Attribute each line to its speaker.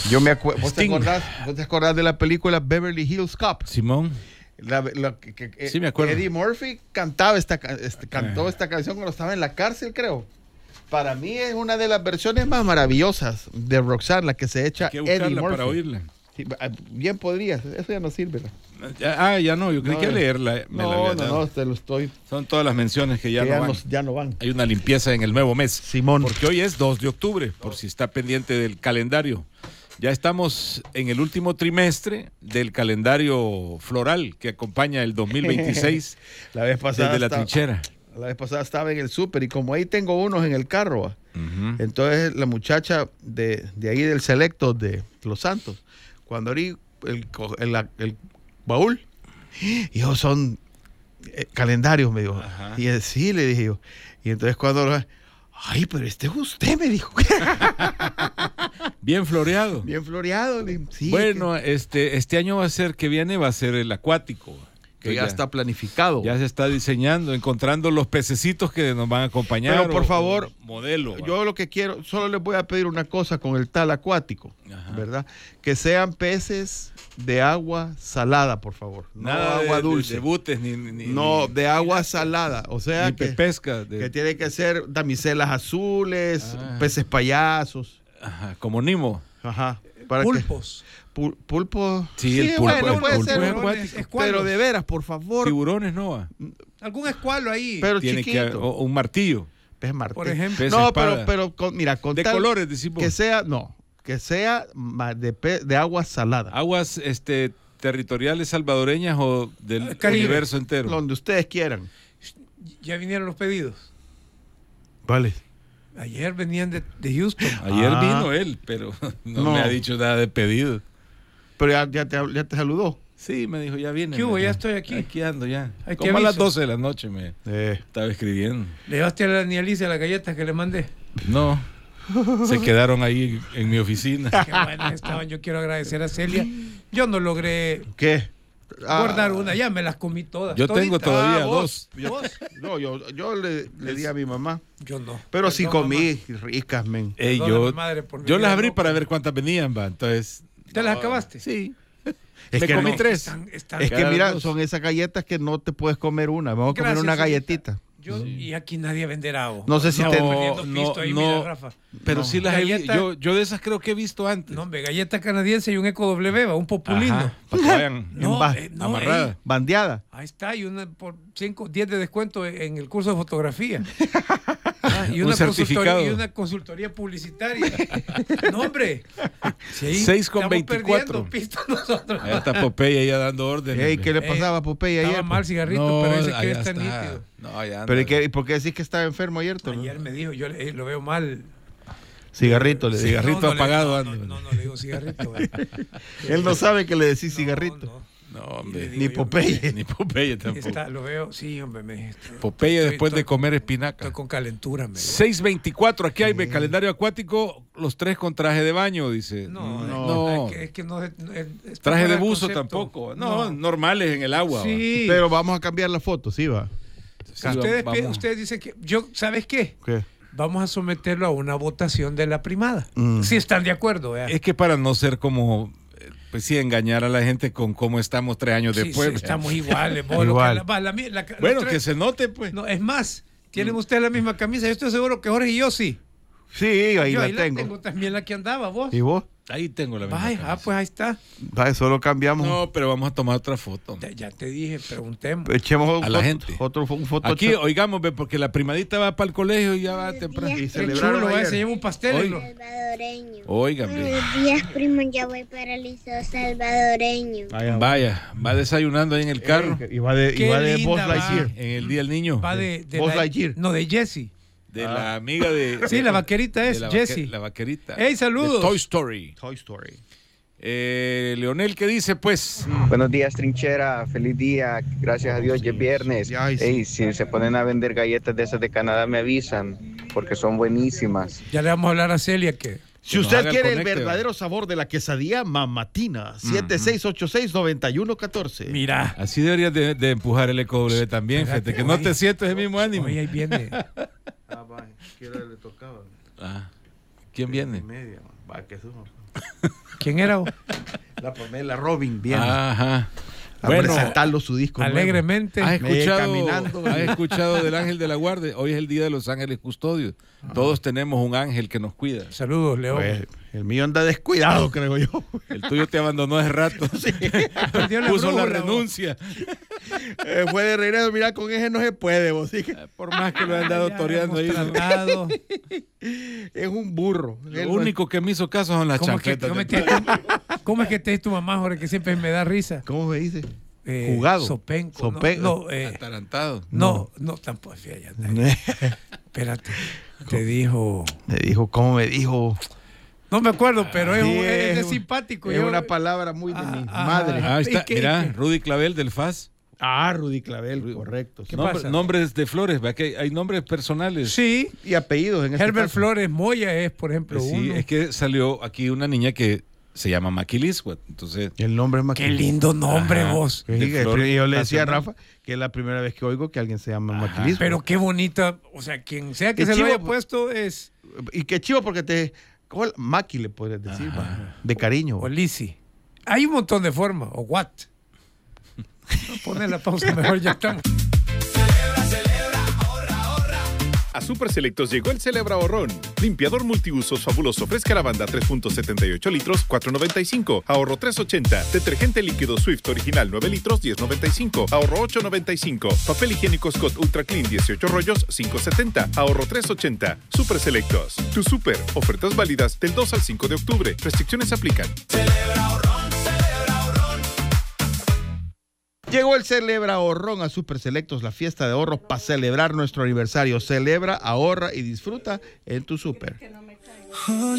Speaker 1: Yo me acuerdo. ¿Vos te acordás de la película Beverly Hills Cop?
Speaker 2: Simón.
Speaker 1: Sí,
Speaker 2: me acuerdo.
Speaker 1: Eddie Murphy cantó esta canción cuando estaba en la cárcel, creo. Para mí es una de las versiones más maravillosas de Roxanne, la que se echa Eddie Murphy.
Speaker 2: Para oírla.
Speaker 1: Sí, bien podrías, eso ya no sirve.
Speaker 2: Ya no, yo creí que leerla.
Speaker 1: No, te lo estoy.
Speaker 2: Son todas las menciones que ya no van. Hay una limpieza en el nuevo mes.
Speaker 1: Simón.
Speaker 2: Porque hoy es 2 de octubre, por si está pendiente del calendario. Ya estamos en el último trimestre del calendario floral que acompaña el 2026
Speaker 1: la vez pasada
Speaker 2: desde la trinchera.
Speaker 1: La vez pasada estaba en el súper y como ahí tengo unos en el carro, entonces la muchacha de ahí del Selecto de Los Santos, cuando abrí el baúl, hijo, son calendarios, me dijo. Y sí, le dije yo. Y entonces cuando ay, pero este es usted, me dijo.
Speaker 2: Bien floreado.
Speaker 1: Bien floreado. Sí,
Speaker 2: bueno, este año va a ser el acuático.
Speaker 1: Que ya está planificado.
Speaker 2: Ya se está diseñando, encontrando los pececitos que nos van a acompañar.
Speaker 1: Pero por favor,
Speaker 2: modelo.
Speaker 1: Yo lo que quiero, solo les voy a pedir una cosa con el tal acuático, ¿verdad? Que sean peces de agua salada, por favor.
Speaker 2: Nada
Speaker 1: no agua dulce.
Speaker 2: De butes,
Speaker 1: de agua salada. O sea que
Speaker 2: pesca.
Speaker 1: Que tiene que ser damiselas azules, peces payasos.
Speaker 2: Ajá, como Nimo.
Speaker 1: Ajá.
Speaker 3: Pulpos.
Speaker 1: Pulpo.
Speaker 2: Sí, el pulpo.
Speaker 1: Bueno, puede ser.
Speaker 3: Escualos.
Speaker 1: Pero de veras, por favor.
Speaker 2: Tiburones no va.
Speaker 3: Algún escualo ahí.
Speaker 1: Pero
Speaker 2: tiene
Speaker 1: chiquito.
Speaker 2: o un martillo.
Speaker 1: Pez martillo.
Speaker 3: Por ejemplo.
Speaker 2: Pez
Speaker 1: no,
Speaker 2: espada.
Speaker 1: pero mira, con
Speaker 2: de
Speaker 1: tal
Speaker 2: colores, decimos.
Speaker 1: Que sea de agua salada.
Speaker 2: Aguas territoriales salvadoreñas o del universo entero.
Speaker 1: Donde ustedes quieran.
Speaker 3: Ya vinieron los pedidos.
Speaker 1: Vale.
Speaker 3: Ayer venían de Houston.
Speaker 2: Ayer vino él, pero no me ha dicho nada de pedido.
Speaker 1: Pero ya te saludó.
Speaker 2: Sí, me dijo, ya viene.
Speaker 3: ¿Qué hubo? Ya estoy aquí.
Speaker 2: Aquí ando ya.
Speaker 3: Ay,
Speaker 2: como a las 12 de la noche me estaba escribiendo.
Speaker 3: ¿Le llevaste a la Nialicia las galletas que le mandé?
Speaker 2: No. Se quedaron ahí en mi oficina.
Speaker 3: Qué buenas estaban. Yo quiero agradecer a Celia. Yo no logré guardar una. Ya me las comí todas.
Speaker 2: Yo tengo todavía
Speaker 3: ¿vos?
Speaker 2: 2.
Speaker 1: No, yo le di a mi mamá.
Speaker 3: Yo no.
Speaker 1: Pero sí comí ricas, men.
Speaker 2: Yo las abrí para ver cuántas venían, va. Entonces.
Speaker 3: ¿Te las acabaste?
Speaker 2: Sí.
Speaker 1: Es
Speaker 2: me
Speaker 1: que
Speaker 2: comí 3.
Speaker 1: Es que mira, son esas galletas que no te puedes comer una. Vamos a comer una galletita.
Speaker 3: Y aquí nadie venderá.
Speaker 1: No sé si
Speaker 3: Rafa.
Speaker 2: Pero sí las he visto. Yo de esas creo que he visto antes.
Speaker 3: No, hombre, galleta canadiense y un Eco W, un populino.
Speaker 2: Para que vayan
Speaker 1: amarrada. Bandeada.
Speaker 3: Ahí está, y una por 10 de descuento en el curso de fotografía. Y
Speaker 2: un certificado.
Speaker 3: Y una consultoría publicitaria. No, hombre.
Speaker 2: Sí, 6,24. Ahí está Popeye ya dando órdenes.
Speaker 1: ¿Qué le pasaba a Popeye ayer?
Speaker 3: Estaba mal cigarrito, pero dice que está nítido.
Speaker 2: No, ya
Speaker 1: ¿Pero ¿y por qué decís que estaba enfermo ayer?
Speaker 3: Ayer me dijo, yo lo veo mal.
Speaker 1: Cigarrito,
Speaker 2: cigarrito apagado.
Speaker 3: No, le digo cigarrito.
Speaker 1: Él no sabe que le decís cigarrito.
Speaker 2: No, hombre.
Speaker 1: Ni Popeye.
Speaker 2: Ni Popeye tampoco.
Speaker 3: Lo veo, sí, hombre.
Speaker 2: Popeye después de comer espinaca.
Speaker 3: Estoy con calentura.
Speaker 2: 6:24, aquí hay calendario acuático, los 3 con traje de baño, dice.
Speaker 3: No. Es que no
Speaker 2: traje de buzo tampoco. No, normales en el agua.
Speaker 3: Sí.
Speaker 1: Pero vamos a cambiar la foto, sí va.
Speaker 3: Sí, ustedes dicen que ¿sabes qué?
Speaker 1: ¿Qué?
Speaker 3: Vamos a someterlo a una votación de la primada. Si están de acuerdo.
Speaker 2: Es que para no ser como, pues sí, engañar a la gente con cómo estamos 3 años después.
Speaker 3: Sí, estamos iguales.
Speaker 2: Bueno, que se note, pues.
Speaker 3: No, es más, tienen ustedes la misma camisa. Yo estoy seguro que Jorge y yo sí.
Speaker 1: Sí, ahí
Speaker 3: yo
Speaker 1: la
Speaker 3: ahí
Speaker 1: tengo.
Speaker 3: Tengo también la que andaba, vos.
Speaker 1: ¿Y vos?
Speaker 2: Ahí tengo la misma.
Speaker 3: Pues ahí está.
Speaker 1: Solo cambiamos.
Speaker 2: No, pero vamos a tomar otra foto.
Speaker 3: Ya te dije, preguntemos.
Speaker 1: Echemos
Speaker 2: a la gente.
Speaker 1: Un foto.
Speaker 2: Aquí, oigamos, porque la primadita va para el colegio y ya va temprano.
Speaker 1: Y
Speaker 3: celebraron ayer. Se lleva un pastel.
Speaker 4: Salvadoreño.
Speaker 2: Oigan,
Speaker 4: Buenos días, primo. Ya voy para el liceo salvadoreño.
Speaker 2: Vaya, va desayunando ahí en el carro.
Speaker 1: Y va de Buzz Lightyear.
Speaker 2: En el Día del Niño.
Speaker 3: Va de
Speaker 1: Buzz Lightyear.
Speaker 3: No, de Jessie.
Speaker 2: De la amiga de...
Speaker 3: Sí, la vaquerita es Jessie.
Speaker 2: La vaquerita.
Speaker 3: ¡Hey, saludos!
Speaker 2: De Toy Story. Leonel, ¿qué dice, pues?
Speaker 5: Buenos días, trinchera. Feliz día. Gracias a Dios, ya es viernes. Hey, si se ponen a vender galletas de esas de Canadá, me avisan, porque son buenísimas.
Speaker 3: Ya le vamos a hablar a Celia que...
Speaker 1: Si usted quiere el verdadero sabor de la quesadilla, Mamatina, 7686-9114.
Speaker 3: Mira.
Speaker 2: Así deberías de empujar el EcoW también, fíjate, que no te sientes el mismo ánimo.
Speaker 3: Ahí viene.
Speaker 1: ¿Quién le tocaba?
Speaker 2: ¿Quién viene?
Speaker 1: Media, va, que eso no.
Speaker 3: ¿Quién era vos?
Speaker 1: La Pamela Robin, bien.
Speaker 2: Ajá.
Speaker 1: A presentarlo su disco
Speaker 3: alegremente.
Speaker 2: ¿Has escuchado del ángel de la guardia? Hoy es el día de los ángeles custodios. Todos tenemos un ángel que nos cuida.
Speaker 3: Saludos, León.
Speaker 1: Pues, el mío anda descuidado, creo yo.
Speaker 2: El tuyo te abandonó hace rato.
Speaker 1: Sí.
Speaker 2: Puso la renuncia.
Speaker 1: Fue de regreso. Mira, con ese no se puede, vos. ¿Sí?
Speaker 2: Por más que lo han dado toreando ahí.
Speaker 1: Es un burro.
Speaker 2: Lo único que me hizo caso son las chancletas.
Speaker 3: ¿Cómo es que te dice tu mamá, Jorge, que siempre me da risa?
Speaker 1: ¿Cómo me dice? Jugado.
Speaker 3: Sopenco.
Speaker 2: Atarantado.
Speaker 3: No, tampoco. Espérate. Te dijo.
Speaker 1: Me dijo, ¿cómo me dijo?
Speaker 3: No me acuerdo, pero es simpático.
Speaker 1: Es una palabra muy de mi madre.
Speaker 2: Ahí está. Mira, Rudy Clavel del FAS.
Speaker 1: Rudy Clavel, correcto.
Speaker 3: ¿Qué pasa?
Speaker 2: Nombres de Flores, ¿verdad? Que hay nombres personales.
Speaker 3: Sí.
Speaker 1: Y apellidos en este
Speaker 3: Herbert
Speaker 1: caso.
Speaker 3: Flores Moya es, por ejemplo,
Speaker 2: Sí,
Speaker 3: uno.
Speaker 2: es que salió aquí una niña que se llama Maquiliscuat. Entonces,
Speaker 1: el nombre es
Speaker 3: Qué lindo nombre, vos.
Speaker 1: Sí, yo le decía a Rafa que es la primera vez que oigo que alguien se llama Maquiliscuat.
Speaker 3: Pero qué bonita, o sea, quien sea que se lo haya puesto es...
Speaker 1: Y qué chivo porque Maki le puedes decir, de cariño.
Speaker 3: O Lizzy. Hay un montón de formas. O what. Poner la pausa mejor, ya estamos.
Speaker 6: A Super Selectos llegó el Celebra Ahorrón. Limpiador multiusos fabuloso Fresca Lavanda 3.78 litros, 4.95. Ahorro 3.80. Detergente líquido Swift original 9 litros, 10.95. Ahorro 8.95. Papel higiénico Scott Ultra Clean 18 rollos, 5.70. Ahorro 3.80. Super Selectos. Tu super. Ofertas válidas del 2 al 5 de octubre. Restricciones aplican.
Speaker 7: Celebra Ahorrón, celebra ahorrón.
Speaker 1: Llegó el Celebra Ahorrón a Super Selectos, la fiesta de ahorro para celebrar nuestro aniversario. Celebra, ahorra y disfruta en tu super.